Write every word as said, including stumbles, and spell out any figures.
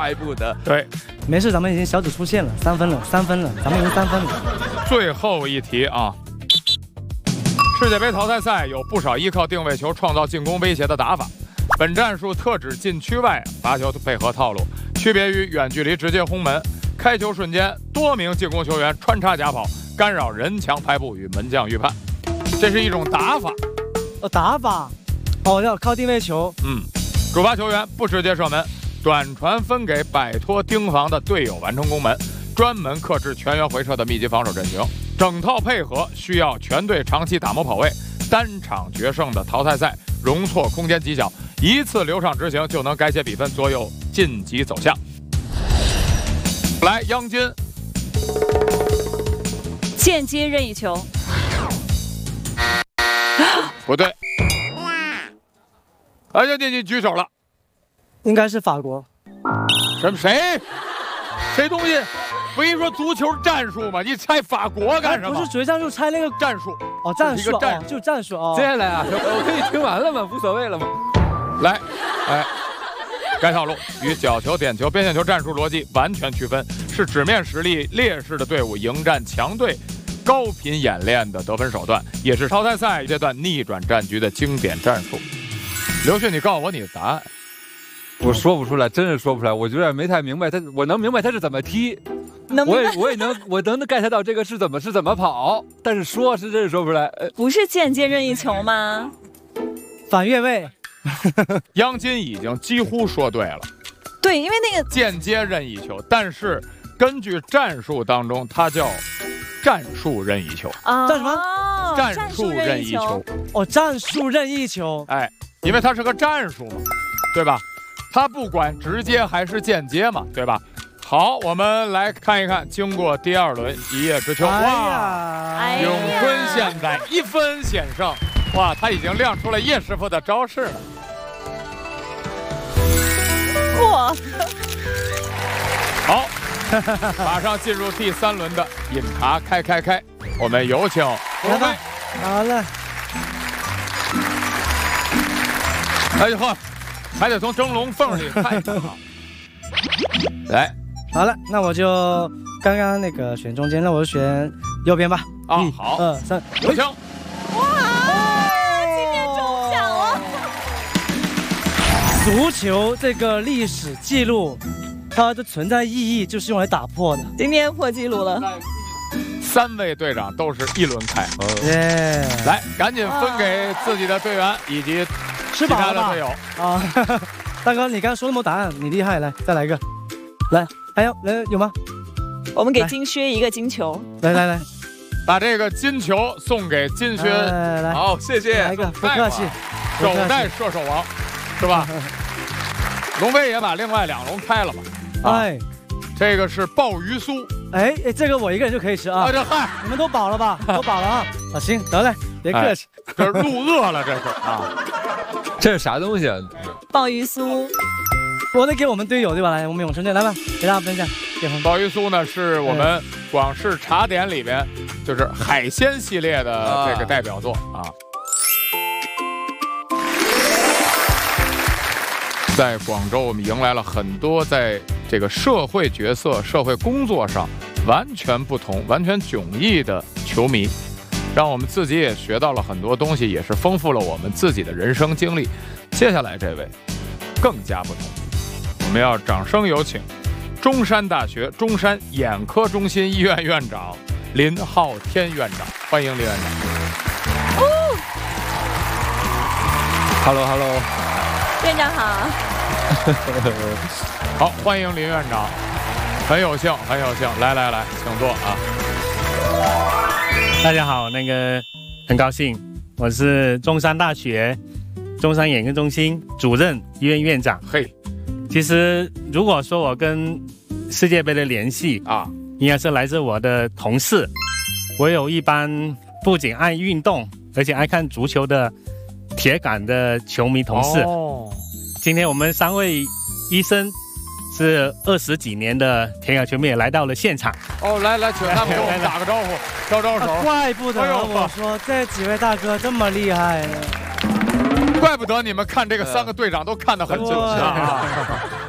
怪不得。 对， 没事，咱们已经小组出线了，三分了，三分了，咱们赢三分了。 最后一题啊。世界杯淘汰赛有不少依靠定位球创造进攻威胁的打法，本战术特指禁区外罚球配合套路，区别于远距离直接轰门。开球瞬间，多名进攻球员穿插假跑，干扰人墙排布与门将预判。这是一种打法。 哦，打法，哦，要靠定位球。 嗯，主罚球员不直接射门，短传分给摆脱盯防的队友完成攻门，专门克制全员回撤的密集防守阵型。整套配合需要全队长期打磨跑位，单场决胜的淘汰赛容错空间极小，一次流畅执行就能改写比分，左右晋级走向。来，央金， 间接任意球， 不对，哎呀，你你举手了， 应该是法国。 什么谁？谁东西？不是说足球战术吗？你猜法国干什么？ 不是决战术，猜那个战术哦，战术一个战哦，就战术哦。 接下来啊，我可以听完了吗？无所谓了吗？ 来，哎，该套路与角球、点球、边线球战术逻辑完全区分，是纸面实力劣势的队伍迎战强队高频演练的得分手段，也是淘汰赛阶段逆转战局的经典战术。刘迅，你告诉我你的答案。 我说不出来，真是说不出来，我有点没太明白他，我能明白他是怎么踢。我也我也能我能 get 到这个是怎么是怎么跑，但是说是真是说不出来。呃、 不是间接任意球吗？ 反越位。 央金已经几乎说对了。 对，因为那个间接任意球，但是根据战术当中，它叫战术任意球。 啊， 叫什么？ 战术任意球。 哦，战术任意球。 哎，因为它是个战术嘛，对吧？它不管直接还是间接嘛，对吧？好，我们来看一看，经过第二轮一叶知秋， 哎哇， 哎永坤现在一分险胜，哇，他已经亮出了叶师傅的招式了。 哇， 好，马上进入第三轮的饮茶开开开，我们有请胡飞。 好了， 哎呦呵，还得从蒸笼缝里看一看啊。来。 好了，那我就刚刚那个选中间，那我就选右边吧。 啊， 一好， 二三， 有请。 哇，今天中奖了！ 足球这个历史记录，它的存在意义就是用来打破的。 今天破纪录了。 三位队长都是一轮开， 耶！ 来，赶紧分给自己的队员以及其他的队友啊！大哥，你刚刚说那么多答案，你厉害，来再来一个，来。还有来有吗？ 我们给金靴一个金球。 来来来， 把这个金球送给金靴。 来来， 好，谢谢。 来一个，不客气。 首代射手王，是吧？龙飞也把另外两笼开了嘛。 哎， 这个是鲍鱼酥。 哎哎，这个我一个人就可以吃啊。 啊，这嗨， 你们都饱了吧？都饱了啊。啊，行，得嘞，别客气。 这是路饿了，这是啊。 这是啥东西啊？ 鲍鱼酥。 我得给我们队友对吧？来，我们永春队来吧，给大家分享。 鲍鱼酥呢，是我们广式茶点里边就是海鲜系列的这个代表作啊。在广州，我们迎来了很多在这个社会角色、社会工作上完全不同、完全迥异的球迷，让我们自己也学到了很多东西，也是丰富了我们自己的人生经历。接下来这位更加不同。我们要掌声有请中山大学中山眼科中心医院院长林浩天院长，欢迎林院长。 哦 Hello Hello， 院长好。 好，欢迎林院长，很有幸，很有幸，来来来，请坐啊。 大家好，那个很高兴，我是中山大学中山眼科中心主任医院院长。 嘿。 其实，如果说我跟世界杯的联系啊，应该是来自我的同事。我有一班不仅爱运动，而且爱看足球的铁杆的球迷同事。哦，今天我们三位医生是二十几年的铁杆球迷也来到了现场。 哦，来来，请他们给我们打个招呼，招招手。 啊、怪不得我说这几位大哥这么厉害呢。 怪不得你们看这个三个队长都看得很仔细啊。